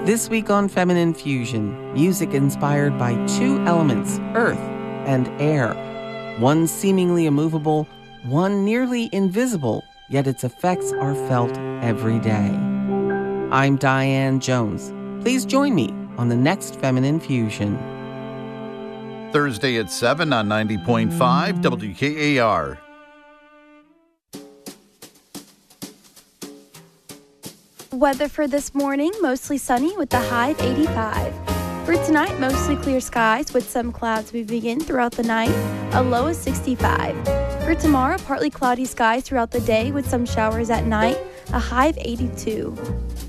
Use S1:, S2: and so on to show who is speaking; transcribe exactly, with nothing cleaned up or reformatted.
S1: This week on Feminine Fusion, music inspired by two elements, earth and air. One seemingly immovable, one nearly invisible, yet its effects are felt every day. I'm Diane Jones. Please join me on the next Feminine Fusion.
S2: Thursday at seven on ninety point five W K A R.
S3: Weather for this morning, mostly sunny with a high of eighty-five. For tonight, mostly clear skies with some clouds moving in throughout the night, a low of sixty-five. For tomorrow, partly cloudy skies throughout the day with some showers at night, a high of eighty-two.